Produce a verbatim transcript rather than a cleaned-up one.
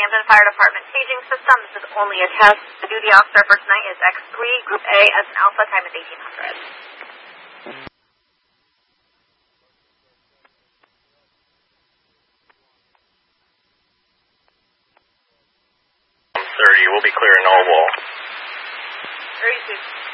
Camden Fire Department paging system. This is only a test. The duty officer for tonight is X three, Group A as an alpha, time is eighteen hundred. thirty, we'll be clearing all wall. thirty-two.